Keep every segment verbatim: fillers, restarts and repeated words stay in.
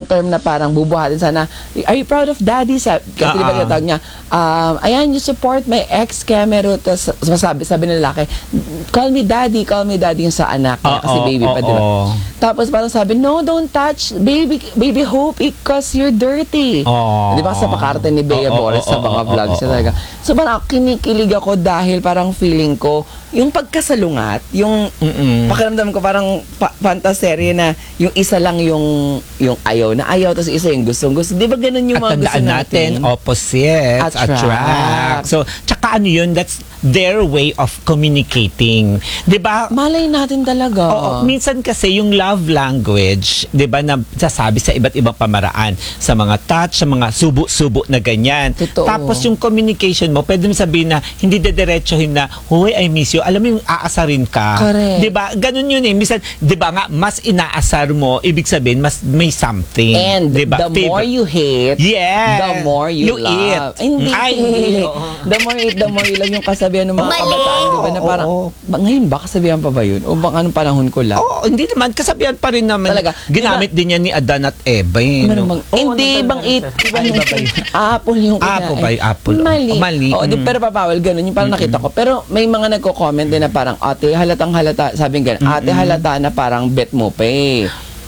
term na parang bubuhatin sana, are you proud of daddy? Sabi, kasi Uh-uh. diba tinatawag niya, um, ayan, you support my ex camera. Tapos sabi, sabi ng lalaki, call me daddy, call me daddy yung sa anak niya. Kasi Uh-oh, baby pa, diba? uh-oh. Tapos parang sabi, no, don't touch, baby, baby Hope, because you're dirty. Oh. Di ba sa pakarte ni Bea Oh, oh, Boris oh, sa mga oh, oh, vlogs oh, niya oh. talaga. So parang kinikilig ako dahil parang feeling ko, yung pagkasalungat, yung Mm-mm. pakiramdam ko parang pa- fantaserye na yung isa lang yung yung ayaw na ayaw, tapos isa yung gustong gusto. Di ba ganun yung At mga gusto tandaan natin, natin? opposites Attract. attract. So, tsaka ano yun, that's their way of communicating. Di ba? Malay natin talaga. Oo, minsan kasi yung love language, 'di ba, na sasabi sa iba't ibang pamaraan, sa mga touch, sa mga subo-subo na ganyan. Totoo. Tapos yung communication mo, pwede mo sabihin na hindi dediretsohin na, "Hoy, I miss you." Alam mo yung aasarin ka. Correct. 'Di ba? Ganun yun eh. Minsan, 'di ba nga, mas inaasar mo, ibig sabihin mas may something. And 'Di ba? the more you hate, yes, the more you, you love. eat. Ay, hindi. Ay, hindi. Oo. The more you eat, the more you love yung kasabihan ng mga Mali. kabataan. Di ba na parang, Oo. ba, ngayon ba kasabihan pa ba yun? O baka nung panahon ko lang? Oo, hindi naman. Kasabihan pa rin naman. Talaga. Ginamit din yan ni Adan at Eva. Eh, Ano no? bang- Oo, hindi, ano bang it, talaga? iba Ay, yung iba ba yun? apple yung kinain. Apple ba yung apple? Mali. Oh, mali. Oo, di, Mm. pero papawal, ganun. Yung parang nakita ko. Pero may mga nagko-comment din na parang, ate, halatang halata, sabi ganun, ate, halata na parang bet mo pa eh.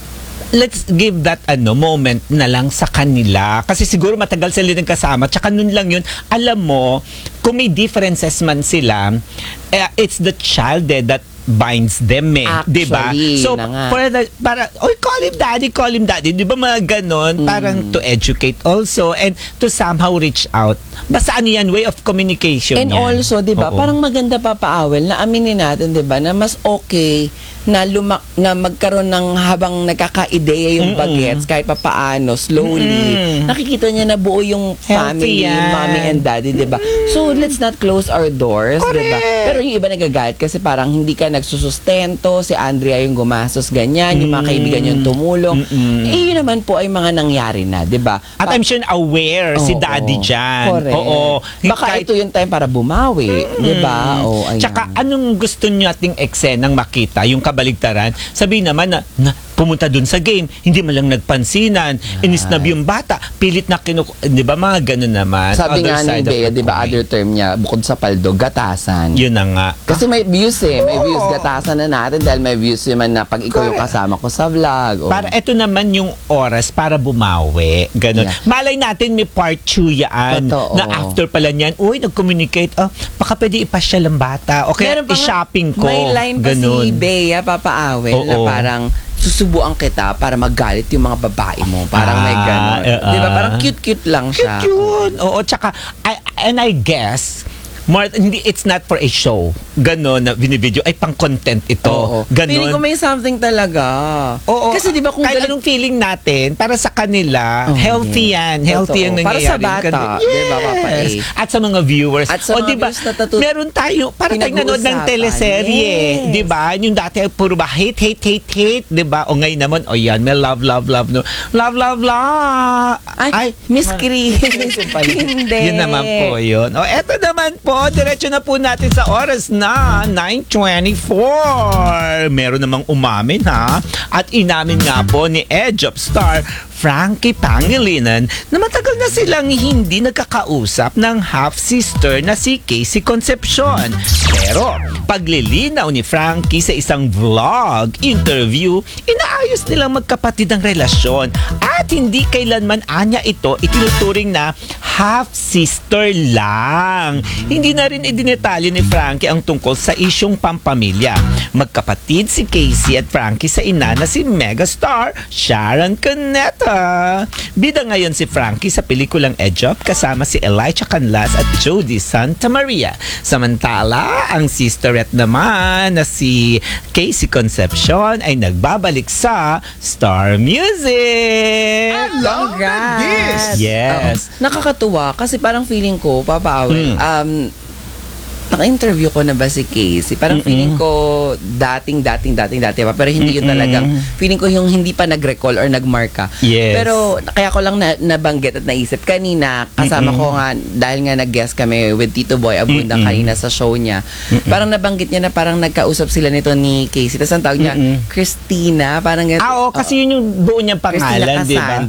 Let's give that ano moment na lang sa kanila. Kasi siguro matagal sila din kasama. Tsaka nun lang yun, alam mo, kung may differences man sila, eh, it's the child eh, that binds them eh. Actually, diba? So, na nga. for the, para, oy, call him daddy, call him daddy. Di ba mga ganon? Parang to educate also and to somehow reach out. Basta ano yan, way of communication And yan. also, 'di ba, Oo. parang maganda pa paawel na aminin natin, 'di ba, na mas okay na lumak na magkaroon ng habang nagkaka-ideya yung Mm-mm. bagets kahit pa paano slowly. Mm-mm. Nakikita niya na buo yung family, yan. mommy and daddy, 'di ba? So let's not close our doors, 'di ba? Correct. Pero yung iba nagagalit kasi parang hindi ka nagsusustento, si Andrea yung gumastos ganyan, yung mga kaibigan yung tumulong. Mm-mm. Eh yun naman po ay mga nangyari na, 'di ba? At I'm sure aware si Oo. daddy dyan. Correct. Oo. Baka Kahit- ito yung time para bumawi, 'di ba? O ayan. Tsaka anong gusto nyo ating eksenang makita, yung kabaligtaran, sabihin naman na, na pumunta dun sa game, hindi man lang nagpansinan, inisnab yung bata, pilit na kinuk... Di ba mga ganun naman? Sabi Other nga ni side of Bea, the di ba, coin. other term niya, bukod sa paldo, gatasan. Yun na nga. Kasi may views eh, may Oo. views, gatasan na natin dahil may views naman na pag ikaw yung Correct. kasama ko sa vlog. O. Para eto naman yung oras para bumawi. Ganun. Yeah. Malay natin may part two yan. Totoo. Na after pala niyan, uy, nag-communicate, ah, baka pwede ipasya lang bata. O kaya Meron pa nga- i-shopping ko. May line pa Ganun. si Bea, papaawel, na Oo. parang susubuan kita para magalit yung mga babae mo. Parang may Ah, gano'n. eh, Di ba? ah. Parang cute-cute lang siya. Cute yun. Oo, tsaka, I, and I guess, more, hindi, it's not for a show. Ganon na binibideo. Ay, pang content ito. Oo. Ganon. Feeling ko may something talaga. Oo. Kasi di ba kung kahit galit- anong feeling natin, para sa kanila, Oh, healthy yan. Healthy Totoo. ang Para nangyayari. sa bata, Ganun. di ba, Papa A? Yes. At sa mga viewers. At sa o, mga di ba, viewers na tatu- meron tayo, para tayo nanood ng Pinag-uusapan. teleserye. Yes. Di ba? Yung dati, puro ba, hate, hate, hate, hate. Di ba? O ngayon naman, o yan, may love, love, love. No. Love, love, love. Ay, Miss Chris. Hindi. Yun naman po yun. O, eto naman po, diretso na po natin sa oras na nine twenty-four. Meron namang umamin ha. At inamin nga po ni Edge of Star, Frankie Pangilinan, na matagal na silang hindi nagkakausap ng half-sister na si Casey Concepcion. Pero, paglilinaw ni Frankie sa isang vlog interview, inaayos nilang magkapatid ang relasyon at hindi kailanman anya ito itinuturing na half-sister lang. Hindi na rin idinetalye ni Frankie ang tungkol sa isyong pampamilya. Magkapatid si Casey at Frankie sa ina na si megastar Sharon Cuneta. Bida ngayon si Frankie sa pelikulang Edge Up kasama si Elijah Canlas at Jody Santa Maria. Samantala, ang sisterette naman na si Casey Concepcion ay nagbabalik sa Star Music. Congrats! Yes. Oo. Nakakatuwa kasi parang feeling ko, Papa Awel, Mm. um, naka-interview ko na ba si Casey? Parang Mm-mm. feeling ko dating, dating, dating, dati pa. Pero hindi yun Mm-mm. talagang, feeling ko yung hindi pa nag-recall or nagmarka. Yes. Pero kaya ko lang na, nabanggit at naisip. Kanina, kasama Mm-mm. ko nga, dahil nga nag-guest kami with Tito Boy Abunda Mm-mm. kanina sa show niya, parang nabanggit niya na parang nagkausap sila nito ni Casey. Tapos ang tawag niya, Mm-mm. Christina. Parang Ah, oo, kasi yun yung buo niyang pangalan, Christina di ba?